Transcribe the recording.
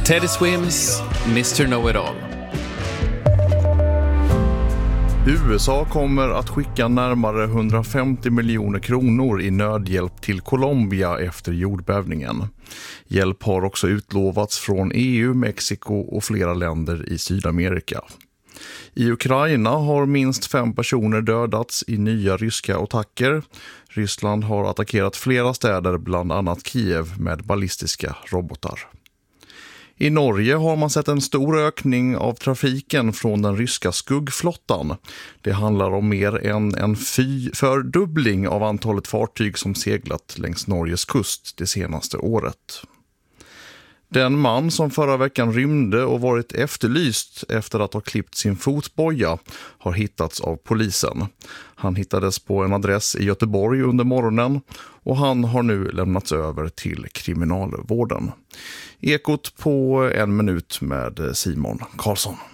Teddy Swims, Mr. Know-It-All. USA kommer att skicka närmare 150 miljoner kronor i nödhjälp till Colombia efter jordbävningen. Hjälp har också utlovats från EU, Mexiko och flera länder i Sydamerika. I Ukraina har minst 5 personer dödats i nya ryska attacker. Ryssland har attackerat flera städer, bland annat Kiev, med ballistiska robotar. I Norge har man sett en stor ökning av trafiken från den ryska skuggflottan. Det handlar om mer än en fördubbling av antalet fartyg som seglat längs Norges kust det senaste året. Den man som förra veckan rymde och varit efterlyst efter att ha klippt sin fotboja har hittats av polisen. Han hittades på en adress i Göteborg under morgonen och han har nu lämnats över till kriminalvården. Ekot på 1 minut med Simon Karlsson.